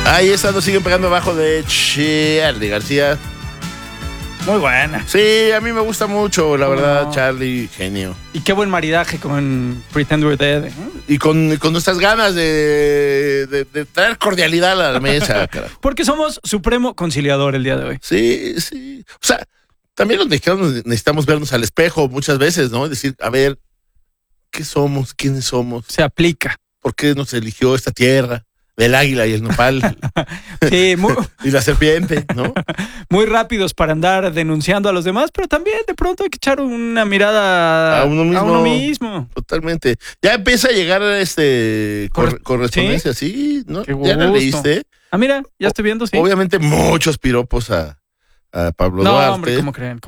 Ahí esa nos siguen pegando abajo de Charlie García. Muy buena. Sí, a mí me gusta mucho, la verdad, Charlie, genio. Y qué buen maridaje con Pretend We're Dead. Y con nuestras ganas de traer cordialidad a la mesa, carajo. Porque somos supremo conciliador el día de hoy. Sí, sí. O sea, también los mexicanos necesitamos vernos al espejo muchas veces, ¿no? Decir, a ver, ¿qué somos? ¿Quiénes somos? Se aplica. ¿Por qué nos eligió esta tierra? Del águila y el nopal. Sí, y la serpiente, ¿no? Muy rápidos para andar denunciando a los demás, pero también de pronto hay que echar una mirada a uno mismo. Totalmente. Ya empieza a llegar correspondencia, sí, ¿no? ¿Ya la leíste? Ah, mira, ya estoy viendo, sí. Obviamente muchos piropos a Pablo Duarte. No, hombre, ¿cómo creen?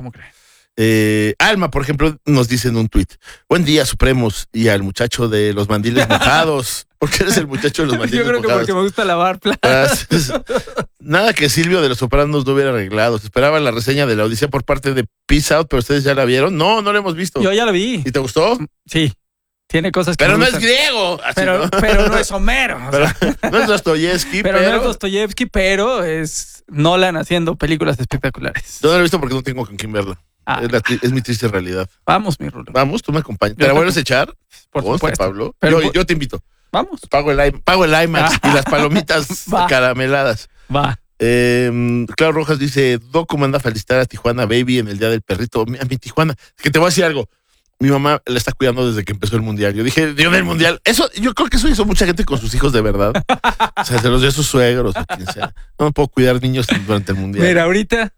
Alma, por ejemplo, nos dice en un tuit: buen día, Supremos, y al muchacho de los mandiles mojados. ¿Por qué eres el muchacho de los mandiles mojados? Yo creo que porque me gusta lavar platos. Nada que Silvio de los Sopranos no hubiera arreglado. Se esperaba la reseña de La Odisea por parte de Peace Out, pero ustedes ya la vieron. No la hemos visto. Yo ya la vi. ¿Y te gustó? Sí. Tiene cosas que pero no es griego. Así, pero no es Homero. No es Dostoyevsky. Pero no es Dostoyevsky, pero es Nolan haciendo películas espectaculares. Yo no la he visto porque no tengo con quién verla. Es mi triste realidad. Vamos, mi Rulo. Vamos, tú me acompañas. ¿Te la vuelves a echar? Por supuesto. Pablo. Pero, yo te invito. Vamos. Pago el IMAX y las palomitas carameladas. Va. Claro Rojas dice: Docu manda a felicitar a Tijuana Baby en el Día del Perrito. A mi Tijuana. Es que te voy a decir algo. Mi mamá la está cuidando desde que empezó el mundial. Yo dije, Dios del mundial. Yo creo que eso hizo mucha gente con sus hijos de verdad. O sea, se los dio a sus suegros o quien sea. No puedo cuidar niños durante el mundial. Mira, ahorita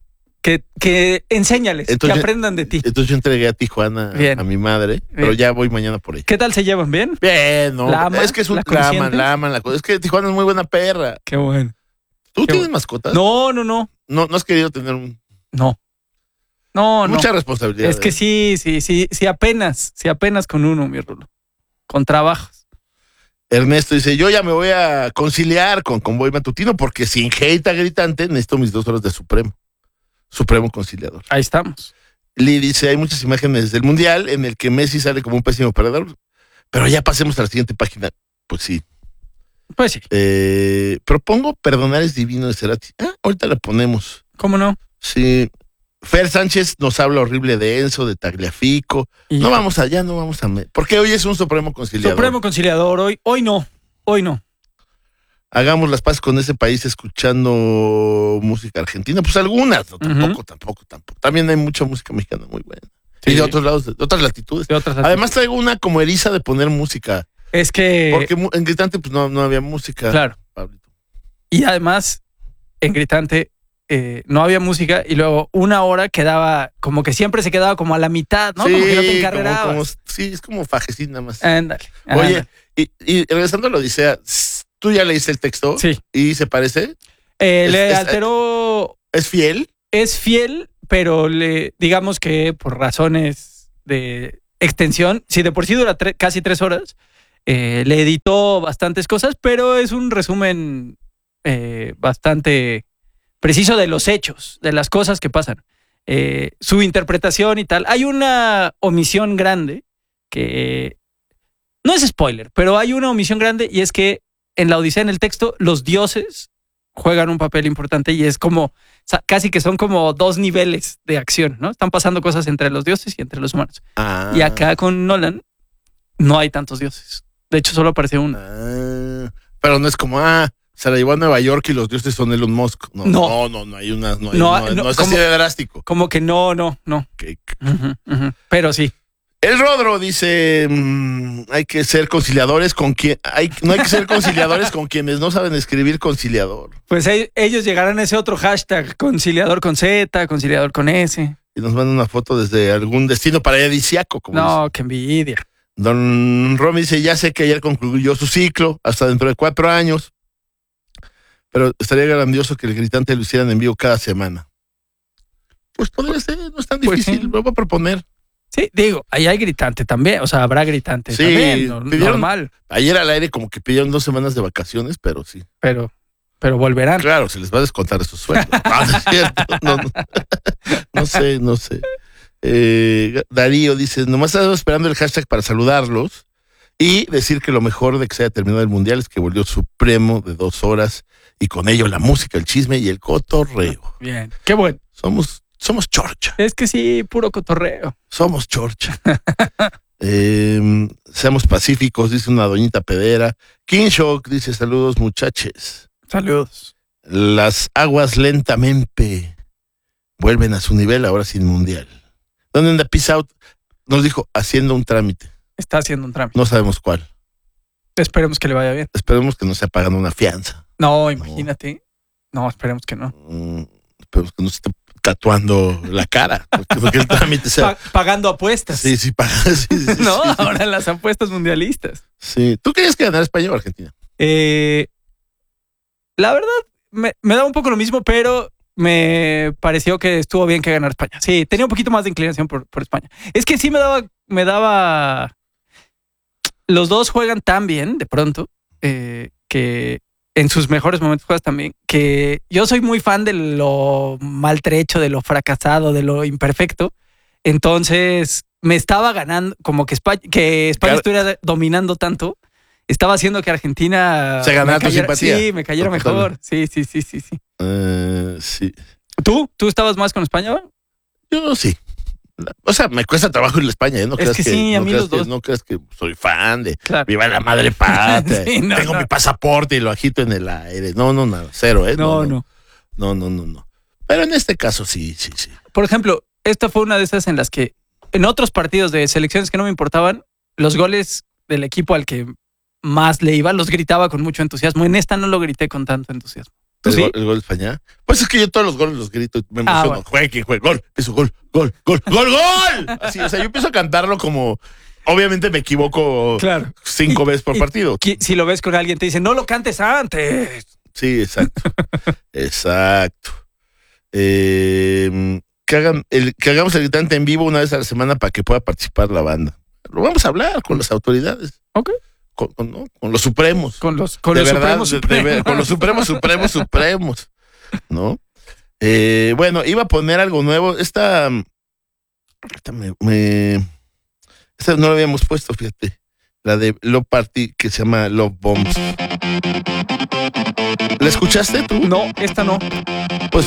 que enséñales, que aprendan de ti. Entonces yo entregué a Tijuana a mi madre, pero ya voy mañana por ahí. ¿Qué tal se llevan? ¿Bien? Bien, no. ¿La ama? Es que es la aman. Es que Tijuana es muy buena perra. Qué bueno. ¿Tú tienes mascotas? No. No has querido tener un... No. Mucha responsabilidad. Es que sí, apenas con uno, mi Rulo. Con trabajos. Ernesto dice: yo ya me voy a conciliar con Convoy Matutino porque sin hate gritante necesito mis 2 horas de Supremo conciliador. Ahí estamos. Lee dice: hay muchas imágenes del mundial en el que Messi sale como un pésimo perdedor, pero ya pasemos a la siguiente página. Pues sí. Propongo Perdonar es divino de Cerati. Ahorita la ponemos. ¿Cómo no? Sí. Fer Sánchez nos habla horrible de Enzo, de Tagliafico. No vamos allá. Porque hoy es un Supremo conciliador. Supremo conciliador, hoy no. Hagamos las paces con ese país escuchando música argentina. Pues algunas, no, tampoco. También hay mucha música mexicana muy buena. Sí. Y de otros lados, de otras latitudes. Además traigo una como eriza de poner música. Es que... Porque en Gritante pues no había música. Claro. Pablito. Y además, en Gritante no había música y luego 1 hora quedaba, como que siempre se quedaba como a la mitad, ¿no? Sí, como que no te encarrerabas. Sí, es como fajecín nada más. Ándale. Oye, y regresando a la Odisea, ¿tú ya leíste el texto? Sí. ¿Y se parece? Le alteró... ¿Es fiel? Es fiel, pero digamos que por razones de extensión, si de por sí dura casi 3 horas, le editó bastantes cosas, pero es un resumen bastante preciso de los hechos, de las cosas que pasan. Su interpretación y tal. Hay una omisión grande que... No es spoiler, pero hay una omisión grande y es que en la Odisea, en el texto, los dioses juegan un papel importante y es como, casi que son como 2 niveles de acción, ¿no? Están pasando cosas entre los dioses y entre los humanos. Y acá con Nolan no hay tantos dioses. De hecho, solo aparece uno. Pero no es como, se la llevó a Nueva York y los dioses son Elon Musk. No hay unas, no es así de drástico. Como que no. Pero sí. El Rodro dice: hay que ser conciliadores con no hay que ser conciliadores con quienes no saben escribir conciliador. Pues ellos llegarán a ese otro hashtag, conciliador con Z, conciliador con S. Y nos mandan una foto desde algún destino paradisíaco. Qué envidia. Don Romy dice: ya sé que ayer concluyó su ciclo, hasta dentro de 4 años. Pero estaría grandioso que el Gritante lo hicieran en vivo cada semana. Pues podría ser, no es tan difícil, lo voy a proponer. Sí, digo, ahí hay Gritante también, o sea, habrá Gritante también, normal. Ayer al aire como que pidieron 2 semanas de vacaciones, pero sí. Pero volverán. Claro, se les va a descontar esos sueldos. No es cierto. No sé. Darío dice: nomás estaba esperando el hashtag para saludarlos Y decir que lo mejor de que se haya terminado el Mundial es que volvió supremo de 2 horas y con ello la música, el chisme y el cotorreo. Bien, qué bueno. Somos chorcha. Es que sí, puro cotorreo. Somos chorcha. Seamos pacíficos, dice una doñita pedera. King Shock dice saludos muchachos. Saludos. Las aguas lentamente vuelven a su nivel ahora sin Mundial. ¿Dónde anda Peace Out? Nos dijo haciendo un trámite. Está haciendo un trámite. No sabemos cuál. Esperemos que le vaya bien. Esperemos que no esté pagando una fianza. No, imagínate. No, esperemos que no. Esperemos que no se esté tatuando la cara. Porque el trámite sea... Pagando apuestas. Sí, sí. No, sí. ahora las apuestas mundialistas. Sí. ¿Tú querías que ganara España o Argentina? La verdad, me da un poco lo mismo, pero me pareció que estuvo bien que ganara España. Sí, tenía un poquito más de inclinación por España. Es que sí me daba... Los dos juegan tan bien, de pronto, que en sus mejores momentos juegas también, que yo soy muy fan de lo maltrecho, de lo fracasado, de lo imperfecto. Entonces, me estaba ganando, como que España estuviera dominando tanto, estaba haciendo que Argentina... Se ganara tu simpatía. Sí, me cayera mejor. Sí. Sí. ¿Tú estabas más con España? Yo sí. O sea, me cuesta trabajo ir a España, ¿eh? No creas que sí, a mí los dos. No creas que soy fan de Claro. viva la madre patria. Sí, no, Tengo mi pasaporte y lo agito en el aire. No, nada, cero, ¿eh? No. No. Pero en este caso sí. Por ejemplo, esta fue una de esas en las que en otros partidos de selecciones que no me importaban, los goles del equipo al que más le iba los gritaba con mucho entusiasmo. En esta no lo grité con tanto entusiasmo. ¿Tú sí? ¿El gol de España? Pues es que yo todos los goles los grito y me emociono. Bueno. Juegue, gol, eso, gol. Así, o sea, yo empiezo a cantarlo como... Obviamente me equivoco Claro. 5 veces por partido. Si lo ves con alguien, te dice, no lo cantes antes. Sí, exacto. Que hagamos el gritante en vivo una vez a la semana para que pueda participar la banda. Lo vamos a hablar con las autoridades. Ok. Con los supremos. Con los supremos. Con los supremos, ¿no? Bueno, iba a poner algo nuevo. Esta no lo habíamos puesto, fíjate. La de Love Party, que se llama Love Bombs. ¿La escuchaste tú? No, esta no. Pues